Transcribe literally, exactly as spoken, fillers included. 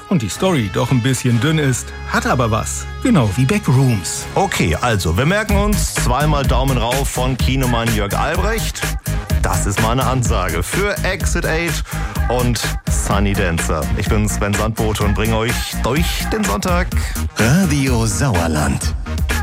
und die Story doch ein bisschen dünn ist, hat aber was. Genau wie Backrooms. Okay, also wir merken uns zweimal Daumen rauf von Kinomann Jörg Albrecht. Das ist meine Ansage für Exit acht und Sunny Dancer. Ich bin Sven Sandbote und bringe euch durch den Sonntag. Radio Sauerland.